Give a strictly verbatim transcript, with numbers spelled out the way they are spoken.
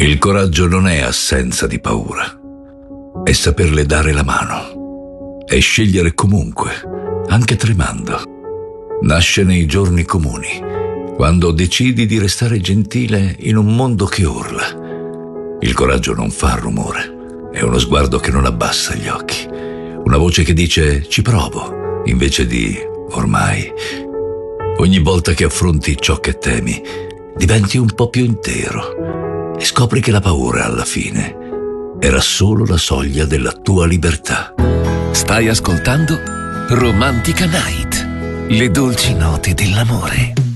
Il coraggio non è assenza di paura, è saperle dare la mano, è scegliere comunque, anche tremando. Nasce nei giorni comuni, quando decidi di restare gentile in un mondo che urla. Il coraggio non fa rumore, è uno sguardo che non abbassa gli occhi, una voce che dice ci provo, invece di ormai. Ogni volta che affronti ciò che temi, diventi un po' più intero e scopri che la paura alla fine era solo la soglia della tua libertà. Stai ascoltando Romantica Night, le dolci note dell'amore.